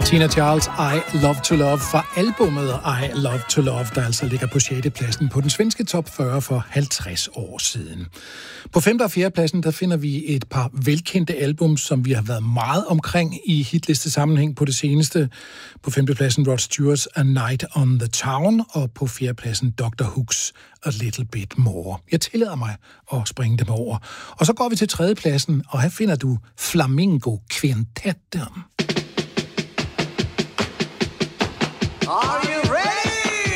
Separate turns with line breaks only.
Tina Charles, I Love to Love fra albumet I Love to Love, der altså ligger på 6. pladsen på den svenske top 40 for 50 år siden. På 5. og 4. pladsen, der finder vi et par velkendte album, som vi har været meget omkring i hitliste sammenhæng på det seneste. På 5. pladsen Rod Stewart's A Night on the Town, og på 4. pladsen Dr. Hook's A Little Bit More. Jeg tillader mig at springe dem over. Og så går vi til 3. pladsen, og her finder du Flamingo Quintetten.